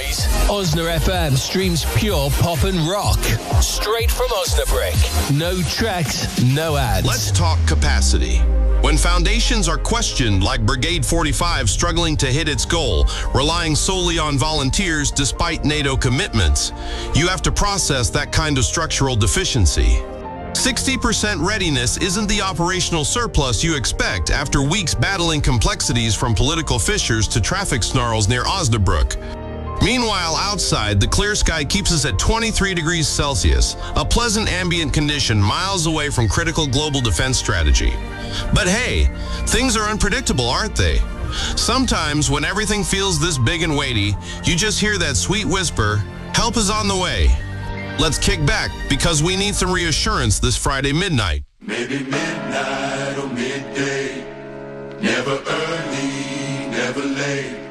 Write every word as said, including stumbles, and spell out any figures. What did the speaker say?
boys. Osna F M streams pure pop and rock. Straight from Osnabrück. No tracks, no ads. Let's talk capacity. When foundations are questioned, like Brigade forty-five struggling to hit its goal, relying solely on volunteers despite NATO commitments, you have to process that kind of structural deficiency. sixty percent readiness isn't the operational surplus you expect after weeks battling complexities from political fissures to traffic snarls near Osnabrück. Meanwhile, outside, the clear sky keeps us at twenty-three degrees Celsius, a pleasant ambient condition miles away from critical global defense strategy. But hey, things are unpredictable, aren't they? Sometimes, when everything feels this big and weighty, you just hear that sweet whisper, "Help is on the way." Let's kick back, because we need some reassurance this Friday midnight. Maybe midnight or midday, never early, never late.